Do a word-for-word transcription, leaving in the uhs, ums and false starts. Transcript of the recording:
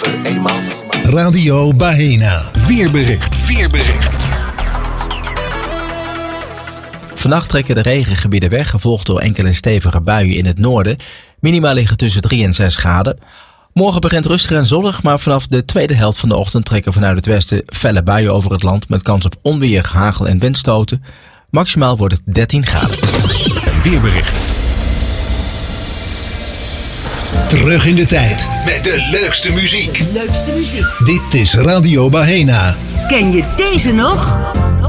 over eenmaal. Radio Bahena. Weerbericht. Weerbericht. Vannacht trekken de regengebieden weg, gevolgd door enkele stevige buien in het noorden. Minima liggen tussen drie en zes graden. Morgen begint rustig en zonnig, maar vanaf de tweede helft van de ochtend trekken vanuit het westen felle buien over het land met kans op onweer, hagel en windstoten. Maximaal wordt het dertien graden. Weerbericht. Terug in de tijd Met de leukste muziek. Leukste muziek. Dit is Radio Bahena. Ken je deze nog?